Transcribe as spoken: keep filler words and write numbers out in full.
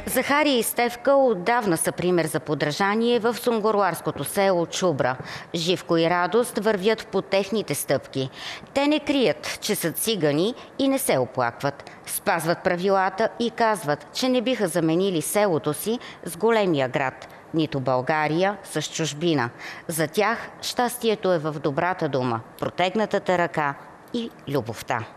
Захария и Стефка отдавна са пример за подражание в сунгурларското село Чубра. Живко и Радост вървят по техните стъпки. Те не крият, че са цигани и не се оплакват. Спазват правилата и казват, че не биха заменили селото си с големия град, нито България с чужбина. За тях щастието е в добрата дума, протегнатата ръка и любовта.